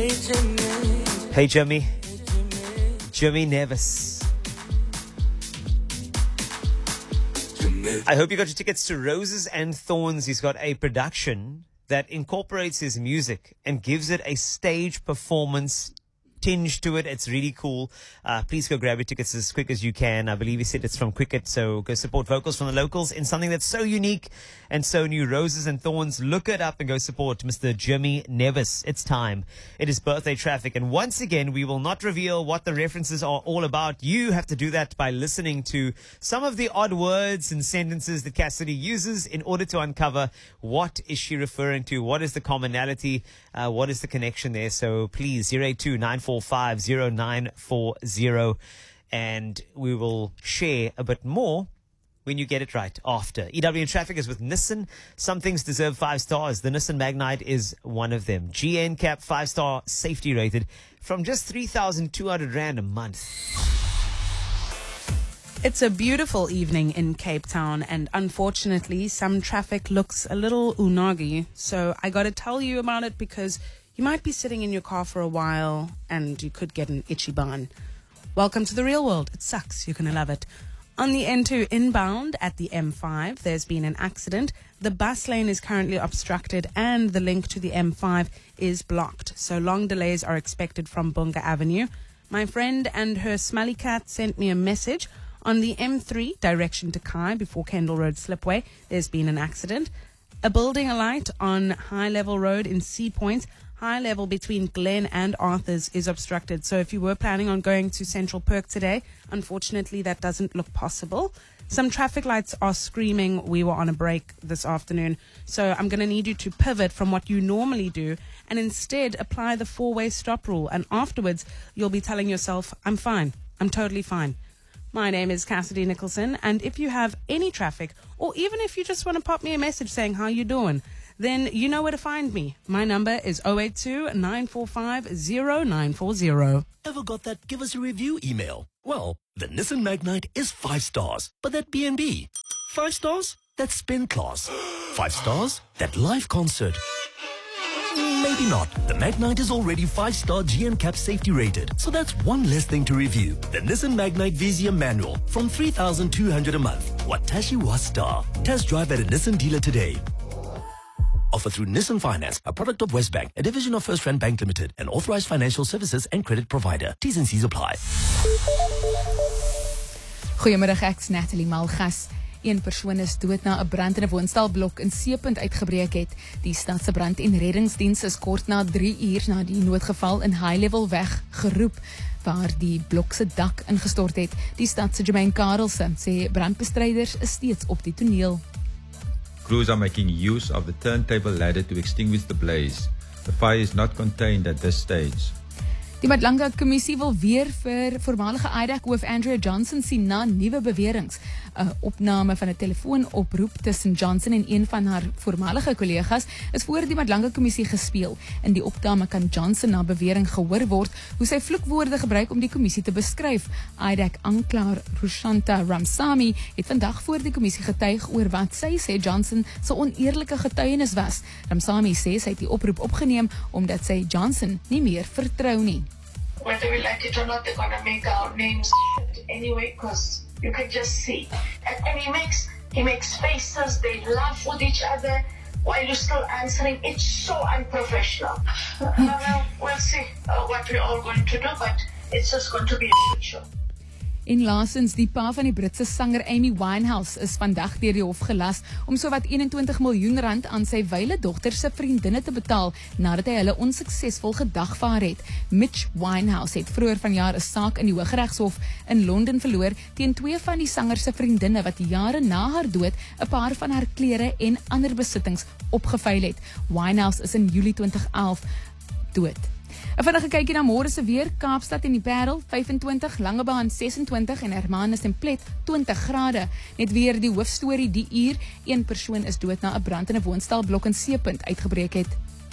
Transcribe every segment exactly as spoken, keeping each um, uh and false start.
Hey Jimmy, Jimmy Nevis. I hope you got your tickets to Roses and Thorns. He's got a production that incorporates his music and gives it a stage performance tinge to it. It's really cool. Uh, please go grab your tickets as quick as you can. I believe he said it's from Quicket, so go support vocals from the locals in something that's so unique and so new. Roses and Thorns. Look it up and go support Mister Jimmy Nevis. It's time. It is birthday traffic, and once again, we will not reveal what the references are all about. You have to do that by listening to some of the odd words and sentences that Cassidy uses in order to uncover what is she referring to, what is the commonality, uh, what is the connection there. So please, zero eight two nine four five zero nine four zero, and we will share a bit more when you get it right after. E W in Traffic is with Nissan. Some things deserve five stars. The Nissan Magnite is one of them. G N C A P five star safety rated from just three thousand two hundred rand a month. It's a beautiful evening in Cape Town, and unfortunately some traffic looks a little unagi, so I got to tell you about it because you might be sitting in your car for a while and you could get an itchy bun. Welcome to the real world. It sucks. You're going to love it. On the N two inbound at the M five, there's been an accident. The bus lane is currently obstructed and the link to the M five is blocked. So long delays are expected from Bunga Avenue. My friend and her smelly cat sent me a message. On the M three, direction to Kai before Kendall Road Slipway, there's been an accident. A building alight on High Level Road in Sea Point. High level between Glen and Arthurs is obstructed. So if you were planning on going to Central Perk today, unfortunately that doesn't look possible. Some traffic lights are screaming we were on a break this afternoon. So I'm going to need you to pivot from what you normally do and instead apply the four-way stop rule. And afterwards, you'll be telling yourself, I'm fine. I'm totally fine. My name is Cassidy Nicholson. And if you have any traffic, or even if you just want to pop me a message saying how you doing, then you know where to find me. My number is zero eight two nine four five zero nine four zero. Ever got that give us a review email? Well, the Nissan Magnite is five stars, but that B and B. Five stars? That's spin class. Five stars? That live concert. Maybe not. The Magnite is already five star G N C A P safety rated, so that's one less thing to review. The Nissan Magnite Visium Manual from three thousand two hundred a month. Watashi wa star. Test drive at a Nissan dealer today. Offered through Nissan Finance, a product of Westbank, a division of First Rand Bank Limited, an authorized financial services and credit provider. T's and C's apply. Goeiemiddag, ek's Natalie Malgas. Een persoon is dood na 'n brand in 'n woonstelblok in Seepunt uitgebreek het. Die stadse brand- en reddingsdiens is kort na drie uur na die noodgeval in High Level weg geroep, waar die blok se dak ingestort het. Die stadse Jermaine Karelse sê brandbestryders is steeds op die toneel. Crews are making use of the turntable ladder to extinguish the blaze. The fire is not contained at this stage. Die Madlanga Kommissie wil weer vir voormalige I D A C hoof Andrea Johnson sien na nuwe beweringe. 'n Opname van 'n telefoonoproep tussen Johnson en een van haar voormalige kollegas is voor die Madlanga Kommissie gespeel. In die opname kan Johnson na bewering gehoor word hoe sy vloekwoorde gebruik om die kommissie te beskryf. I D A C aanklaer Rushanta Ramsamy het vandag voor die kommissie getuig oor wat sy sê Johnson se oneerlike getuienis was. Ramsamy sê sy het die oproep opgeneem omdat sy Johnson nie meer vertrou nie. Whether we like it or not, they're gonna make our names anyway, because you can just see. And, and he makes he makes faces, they laugh with each other while you're still answering. It's so unprofessional. uh, we'll see uh, what we're all going to do, but it's just going to be a shit show. En laasens, die pa van die Britse sanger Amy Winehouse is vandag deur die hof gelas om sowat eenentwintig miljoen rand aan sy wyle dogter se vriendinne te betaal nadat hy hulle onsuksesvol gedagvaar het. Mitch Winehouse het vroeër vanjaar 'n saak in die Hooggeregshof in Londen verloor teen twee van die sanger se vriendinne wat jare na haar dood 'n paar van haar klere en ander besittings opgevuil het. Winehouse is in Julie twintig elf dood. 'n Vinnige kykie na môre se weer. Kaapstad en die Parel vyfentwintig, Langebaan sesentwintig en Hermanus en Plet twintig grade. Net weer die hoofstorie die uur. Een persoon is dood na 'n brand in 'n woonstelblok in Seepunt uitgebreek het.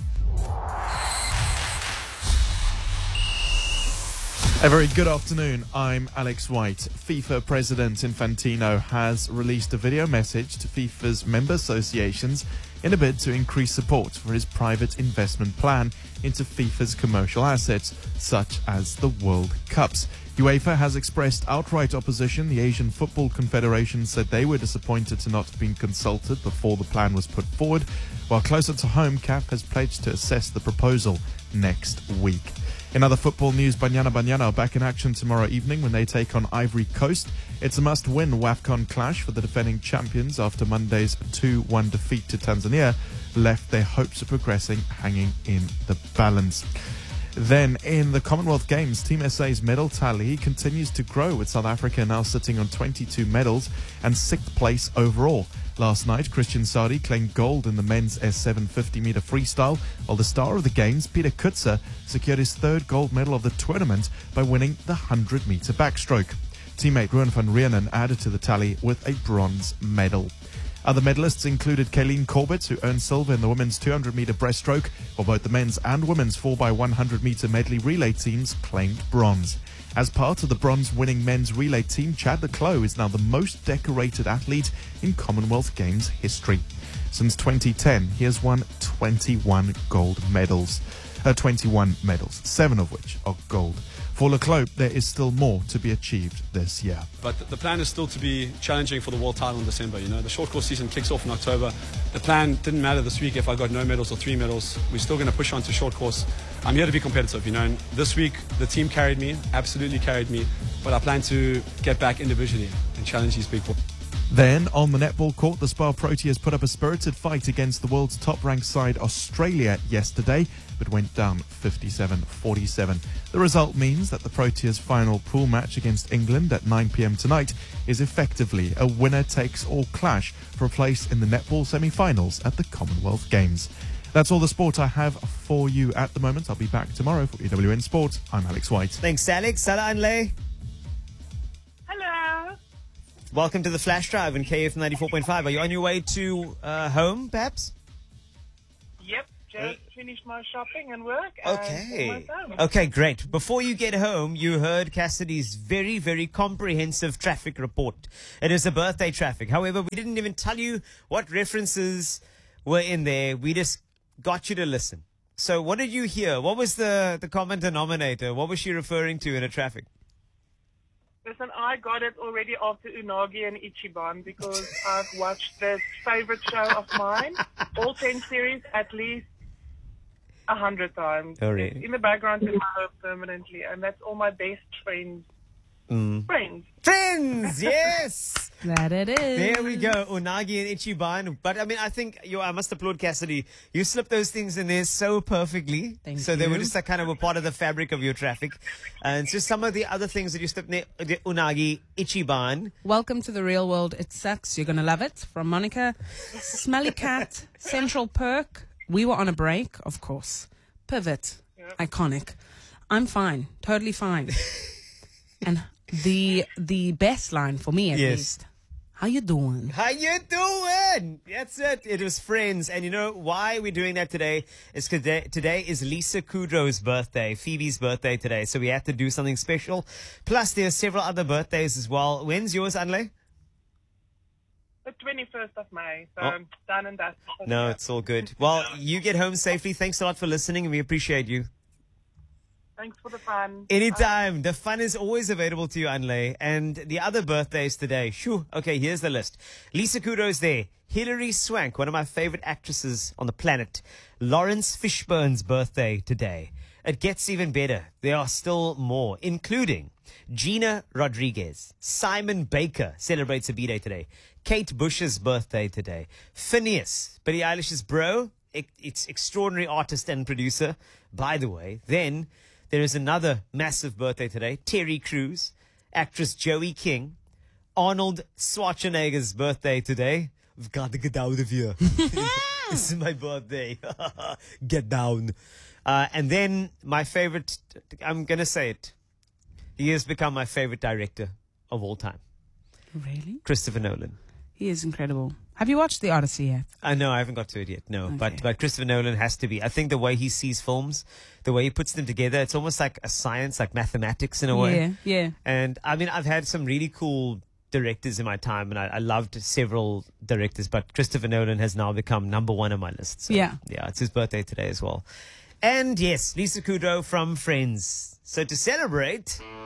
A very good afternoon, I'm Alex White. FIFA President Infantino has released a video message to FIFA's member associations in a bid to increase support for his private investment plan into FIFA's commercial assets, such as the World Cups. UEFA has expressed outright opposition. The Asian Football Confederation said they were disappointed to not have been consulted before the plan was put forward, while closer to home, C A F has pledged to assess the proposal next week. In other football news, Banyana Banyana are back in action tomorrow evening when they take on Ivory Coast. It's a must-win WAFCON clash for the defending champions after Monday's two one defeat to Tanzania left their hopes of progressing hanging in the balance. Then, in the Commonwealth Games, Team S A's medal tally continues to grow, with South Africa now sitting on twenty-two medals and sixth place overall. Last night, Christian Saudi claimed gold in the men's S seven fifty meter freestyle, while the star of the Games, Peter Kutzer, secured his third gold medal of the tournament by winning the one hundred meter backstroke. Teammate Ruan van Rieenen added to the tally with a bronze medal. Other medalists included Kayleen Corbett, who earned silver in the women's two hundred meter breaststroke, while both the men's and women's four by one hundred meter medley relay teams claimed bronze. As part of the bronze-winning men's relay team, Chad le Clos is now the most decorated athlete in Commonwealth Games history. Since twenty ten, he has won twenty-one gold medals. Uh, twenty-one medals, seven of which are gold. For le Clos, there is still more to be achieved this year. But the plan is still to be challenging for the world title in December. You know, the short course season kicks off in October. The plan didn't matter this week if I got no medals or three medals. We're still going to push on to short course. I'm here to be competitive, you know, and this week the team carried me, absolutely carried me, but I plan to get back individually and challenge these big boys. Then, on the netball court, the Spar Proteas put up a spirited fight against the world's top-ranked side, Australia, yesterday, but went down fifty-seven forty-seven. The result means that the Proteas' final pool match against England at nine p.m. tonight is effectively a winner-takes-all clash for a place in the netball semi-finals at the Commonwealth Games. That's all the sport I have for you at the moment. I'll be back tomorrow for E W N Sport. I'm Alex White. Thanks, Alex. Salah Anle. Hello. Welcome to the Flash Drive in K F ninety-four point five. Are you on your way to uh, home, perhaps? Yep, just finished my shopping and work. And Okay. almost home. Okay, great. Before you get home, you heard Cassidy's very, very comprehensive traffic report. It is a birthday traffic. However, we didn't even tell you what references were in there. We just got you to listen. So what did you hear? What was the, the common denominator? What was she referring to in a traffic? Listen, I got it already after Unagi and Ichiban because I've watched this favorite show of mine, all ten series, at least a hundred times. Oh, really? It's in the background in my home permanently, and that's all my best friends. Mm. Friends. Friends, yes! That it is. There we go, Unagi and Ichiban. But I mean, I think you, I must applaud Cassidy. You slipped those things in there so perfectly. Thank so they were you. just like kind of a part of the fabric of your traffic. And just some of the other things that you slipped in there, the Unagi, Ichiban. Welcome to the real world. It sucks. You're going to love it. From Monica. Smelly Cat. Central Perk. We were on a break, of course. Pivot. Iconic. I'm fine. Totally fine. And the the best line for me, at Yes. least. How you doing? How you doing? That's it. It was Friends. And you know why we're doing that today? Is because today, today is Lisa Kudrow's birthday, Phoebe's birthday today. So we have to do something special. Plus, there are several other birthdays as well. When's yours, Anle? The twenty-first of May, so Oh. done and dusted. No, it's all good. Well, you get home safely. Thanks a lot for listening, and we appreciate you. Thanks for the fun. Anytime. The fun is always available to you, Anle. And the other birthdays today. Shoo. Okay, here's the list. Lisa Kudrow's there. Hilary Swank, one of my favorite actresses on the planet. Lawrence Fishburne's birthday today. It gets even better. There are still more, including Gina Rodriguez. Simon Baker celebrates a B-Day today. Kate Bush's birthday today. Phineas, Billie Eilish's bro. It, it's extraordinary artist and producer, by the way. Then there is another massive birthday today. Terry Crews, actress Joey King, Arnold Schwarzenegger's birthday today. We've got to get out of here. This is my birthday. Get down. Uh, and then my favorite, I'm going to say it. He has become my favorite director of all time. Really? Christopher Nolan. He is incredible. Have you watched The Odyssey yet? I know I haven't got to it yet. No, Okay. but but Christopher Nolan has to be. I think the way he sees films, the way he puts them together, it's almost like a science, like mathematics in a way. Yeah, yeah. And I mean, I've had some really cool directors in my time, and I, I loved several directors, but Christopher Nolan has now become number one on my list. So, Yeah. Yeah, it's his birthday today as well. And yes, Lisa Kudrow from Friends. So to celebrate,